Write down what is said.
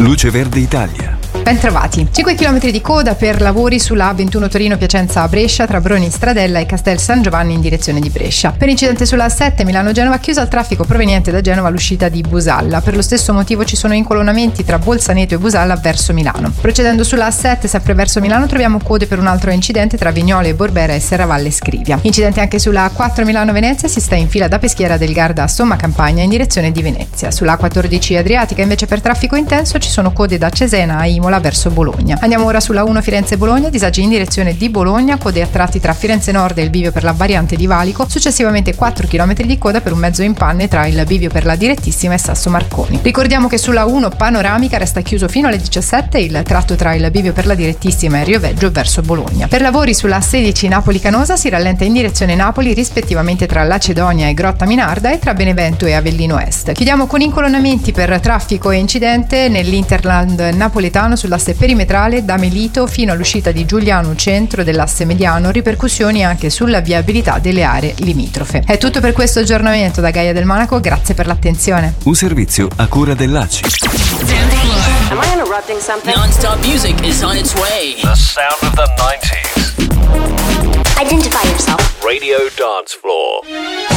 Luce Verde Italia. Bentrovati. 5 km di coda per lavori sulla A21 Torino-Piacenza-Brescia tra Broni Stradella e Castel San Giovanni in direzione di Brescia. Per incidente sulla A7 Milano-Genova chiusa al traffico proveniente da Genova all'uscita di Busalla. Per lo stesso motivo ci sono incolonnamenti tra Bolzaneto e Busalla verso Milano. Procedendo sulla A7 sempre verso Milano troviamo code per un altro incidente tra Vignole e Borbera e Serravalle Scrivia. Incidente anche sulla A4 Milano-Venezia, si sta in fila da Peschiera del Garda a Somma Campagna in direzione di Venezia. Sulla A14 Adriatica invece per traffico intenso ci sono code da Cesena a Imola verso Bologna. Andiamo ora sulla 1 Firenze-Bologna, disagi in direzione di Bologna, code a tratti tra Firenze Nord e il bivio per la variante di Valico, successivamente 4 km di coda per un mezzo in panne tra il bivio per la direttissima e Sasso Marconi. Ricordiamo che sulla 1 Panoramica resta chiuso fino alle 17 il tratto tra il bivio per la direttissima e Rioveggio verso Bologna. Per lavori sulla 16 Napoli-Canosa si rallenta in direzione Napoli rispettivamente tra Lacedonia e Grotta Minarda e tra Benevento e Avellino Est. Chiudiamo con incolonnamenti per traffico e incidente nell'Interland napoletano sull'asse perimetrale da Melito fino all'uscita di Giuliano centro dell'asse mediano, ripercussioni anche sulla viabilità delle aree limitrofe. È tutto per questo aggiornamento da Gaia del Monaco, grazie per l'attenzione. Un servizio a cura dell'ACI. Am I interrupting something? Non-stop music is on its way. The sound of the 90s. Identify yourself. Radio Dance Floor.